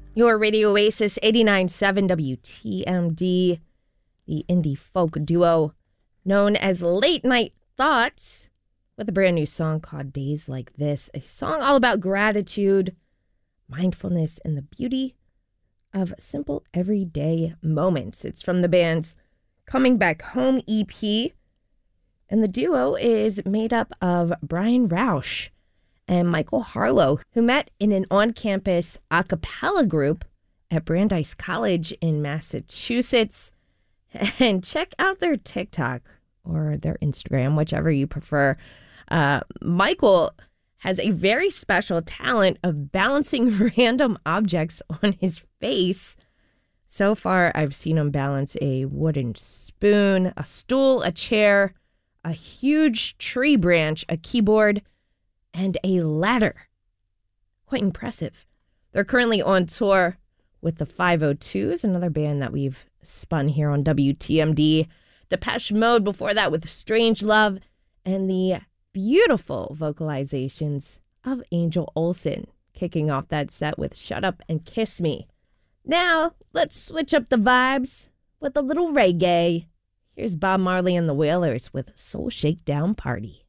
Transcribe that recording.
Your Radio Oasis 89.7 WTMD, the indie folk duo known as Late Night Thoughts, with a brand new song called Days Like This, a song all about gratitude, mindfulness, and the beauty of simple everyday moments. It's from the band's Coming Back Home EP, and the duo is made up of Brian Rausch and Michael Harlow, who met in an on-campus a cappella group at Brandeis College in Massachusetts. And check out their TikTok or their Instagram, whichever you prefer. Michael has a very special talent of balancing random objects on his face. So far, I've seen him balance a wooden spoon, a stool, a chair, a huge tree branch, a keyboard, and a ladder. Quite impressive. They're currently on tour with the 502s, another band that we've spun here on WTMD. Depeche Mode before that with Strange Love, and the beautiful vocalizations of Angel Olsen, kicking off that set with Shut Up and Kiss Me. Now, let's switch up the vibes with a little reggae. Here's Bob Marley and the Wailers with Soul Shakedown Party.